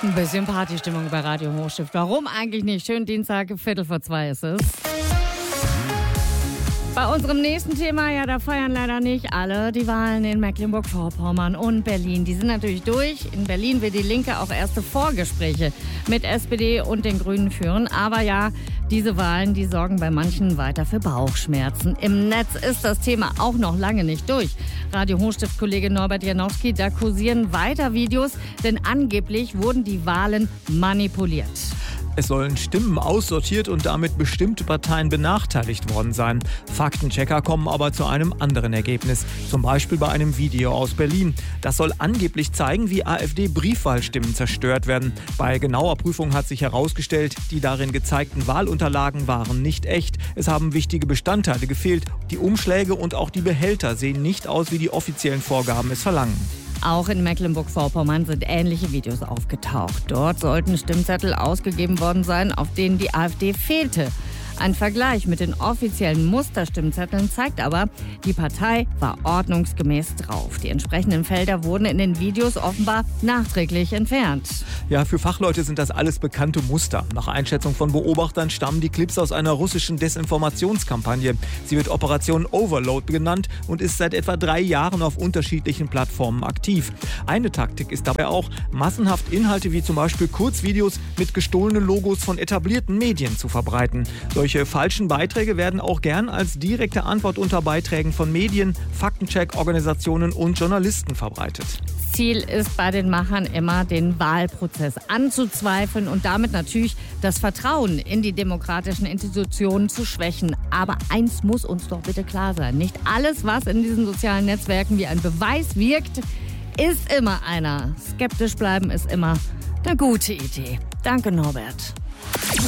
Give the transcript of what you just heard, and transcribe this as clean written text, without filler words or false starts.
Ein bisschen Partystimmung bei Radio Hochstift. Warum eigentlich nicht? Schönen Dienstag, 1:15 ist es. Bei unserem nächsten Thema, ja, da feiern leider nicht alle die Wahlen in Mecklenburg-Vorpommern und Berlin. Die sind natürlich durch. In Berlin will die Linke auch erste Vorgespräche mit SPD und den Grünen führen. Aber ja, diese Wahlen, die sorgen bei manchen weiter für Bauchschmerzen. Im Netz ist das Thema auch noch lange nicht durch. Radio Hochstift-Kollege Norbert Janowski, da kursieren weiter Videos, denn angeblich wurden die Wahlen manipuliert. Es sollen Stimmen aussortiert und damit bestimmte Parteien benachteiligt worden sein. Faktenchecker kommen aber zu einem anderen Ergebnis. Zum Beispiel bei einem Video aus Berlin. Das soll angeblich zeigen, wie AfD-Briefwahlstimmen zerstört werden. Bei genauer Prüfung hat sich herausgestellt, die darin gezeigten Wahlunterlagen waren nicht echt. Es haben wichtige Bestandteile gefehlt. Die Umschläge und auch die Behälter sehen nicht aus, wie die offiziellen Vorgaben es verlangen. Auch in Mecklenburg-Vorpommern sind ähnliche Videos aufgetaucht. Dort sollten Stimmzettel ausgegeben worden sein, auf denen die AfD fehlte. Ein Vergleich mit den offiziellen Musterstimmzetteln zeigt aber, die Partei war ordnungsgemäß drauf. Die entsprechenden Felder wurden in den Videos offenbar nachträglich entfernt. Ja, für Fachleute sind das alles bekannte Muster. Nach Einschätzung von Beobachtern stammen die Clips aus einer russischen Desinformationskampagne. Sie wird Operation Overload genannt und ist seit etwa 3 Jahren auf unterschiedlichen Plattformen aktiv. Eine Taktik ist dabei auch, massenhaft Inhalte wie zum Beispiel Kurzvideos mit gestohlenen Logos von etablierten Medien zu verbreiten. Solche falschen Beiträge werden auch gern als direkte Antwort unter Beiträgen von Medien, Faktencheck-Organisationen und Journalisten verbreitet. Ziel ist bei den Machern immer, den Wahlprozess anzuzweifeln und damit natürlich das Vertrauen in die demokratischen Institutionen zu schwächen. Aber eins muss uns doch bitte klar sein. Nicht alles, was in diesen sozialen Netzwerken wie ein Beweis wirkt, ist immer einer. Skeptisch bleiben ist immer eine gute Idee. Danke, Norbert.